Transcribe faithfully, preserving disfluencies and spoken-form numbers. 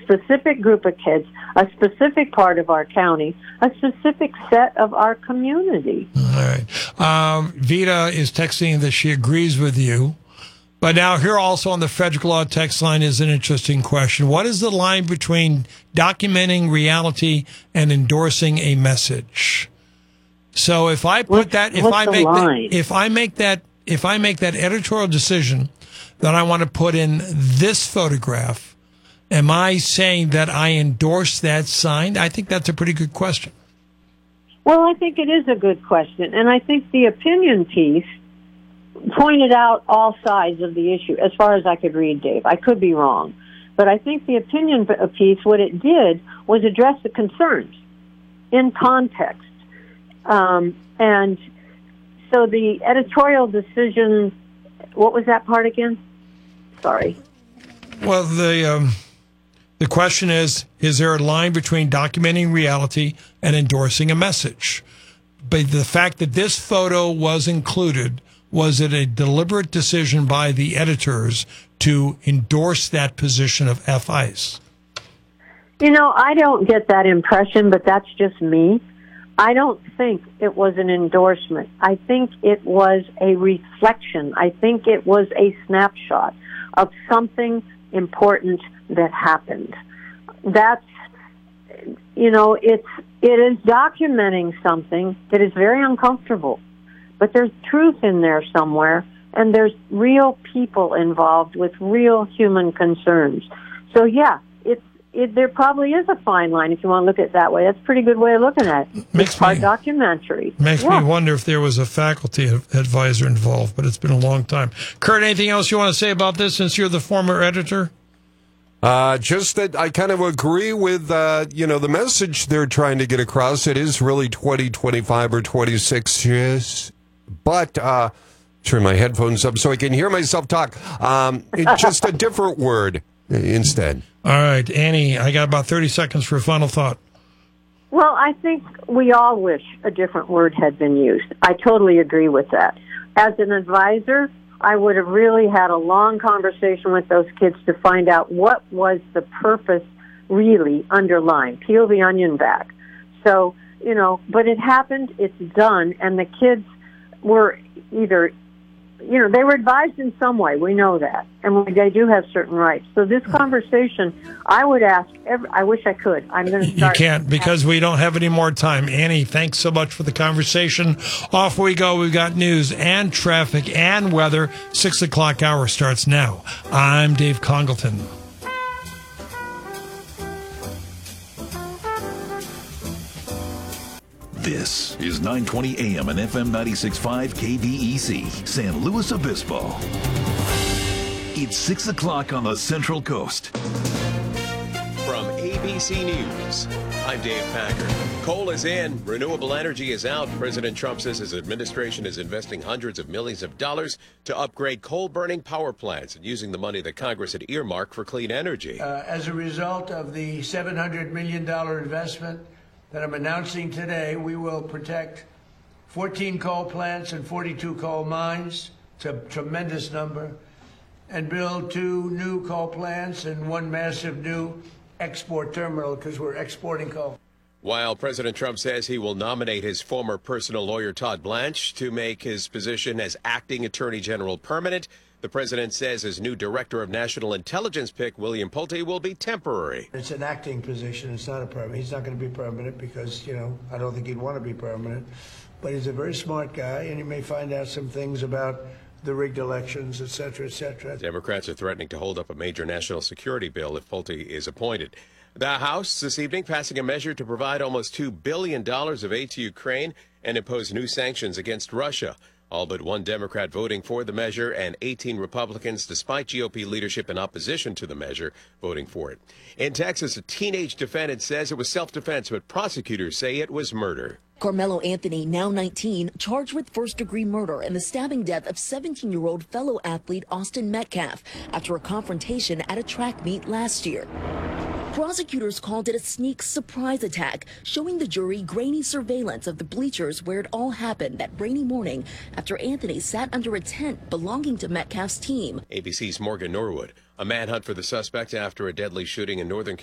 specific group of kids, a specific part of our county, a specific set of our community. All right. Um, Vita is texting that she agrees with you. But now here also on the Frederick Law text line is an interesting question. What is the line between documenting reality and endorsing a message? So if I put what's, that, if what's I the make line? that, if I make that, if I make that editorial decision that I want to put in this photograph, am I saying that I endorse that sign? I think that's a pretty good question. Well, I think it is a good question. And I think the opinion piece pointed out all sides of the issue, as far as I could read, Dave. I could be wrong. But I think the opinion piece, what it did was address the concerns in context. Um, and so the editorial decision, what was that part again? Sorry. Well, the um, the question is, is there a line between documenting reality and endorsing a message? But the fact that this photo was included, was it a deliberate decision by the editors to endorse that position of F. Ice? You know, I don't get that impression, but that's just me. I don't think it was an endorsement. I think it was a reflection. I think it was a snapshot of something important that happened. That's, you know, it's, it is documenting something that is very uncomfortable. But there's truth in there somewhere, and there's real people involved with real human concerns. So, yeah, it's, it, there probably is a fine line if you want to look at it that way. That's a pretty good way of looking at it. Makes it's part me, documentary. Makes yeah. me wonder if there was a faculty advisor involved, but it's been a long time. Kurt, anything else you want to say about this since you're the former editor? Uh, just that I kind of agree with, uh, you know, the message they're trying to get across. It is really twenty twenty-five or twenty-six years. But uh, turn my headphones up so I can hear myself talk. Um, it's just a different word instead. All right, Annie, I got about thirty seconds for a final thought. Well, I think we all wish a different word had been used. I totally agree with that. As an advisor, I would have really had a long conversation with those kids to find out what was the purpose really underlying. Peel the onion back. So, you know, but it happened, it's done, and the kids were either, you know, they were advised in some way. We know that. And they do have certain rights. So this conversation, I would ask, every, I wish I could. I'm going to start. You can't because we don't have any more time. Annie, thanks so much for the conversation. Off we go. We've got news and traffic and weather. Six o'clock hour starts now. I'm Dave Congleton. This is nine twenty A M and F M ninety-six point five K V E C, San Luis Obispo. It's six o'clock on the Central Coast. From A B C News, I'm Dave Packer. Coal is in, renewable energy is out. President Trump says his administration is investing hundreds of millions of dollars to upgrade coal-burning power plants and using the money that Congress had earmarked for clean energy. Uh, as a result of the seven hundred million dollars investment that I'm announcing today, we will protect fourteen coal plants and forty-two coal mines. It's a tremendous number. And build two new coal plants and one massive new export terminal because we're exporting coal. While President Trump says he will nominate his former personal lawyer Todd Blanche to make his position as acting attorney general permanent, the president says his new director of national intelligence pick, William Pulte, will be temporary. It's an acting position. It's not a permanent. He's not going to be permanent because, you know, I don't think he'd want to be permanent. But he's a very smart guy, and he may find out some things about the rigged elections, et cetera, et cetera. Democrats are threatening to hold up a major national security bill if Pulte is appointed. The House this evening passing a measure to provide almost two billion dollars of aid to Ukraine and impose new sanctions against Russia. All but one Democrat voting for the measure and eighteen Republicans, despite G O P leadership in opposition to the measure, voting for it. In Texas, a teenage defendant says it was self-defense, but prosecutors say it was murder. Carmelo Anthony, now nineteen, charged with first-degree murder in the stabbing death of seventeen-year-old fellow athlete Austin Metcalf after a confrontation at a track meet last year. Prosecutors called it a sneak surprise attack, showing the jury grainy surveillance of the bleachers where it all happened that rainy morning after Anthony sat under a tent belonging to Metcalf's team. A B C's Morgan Norwood. A manhunt for the suspect after a deadly shooting in Northern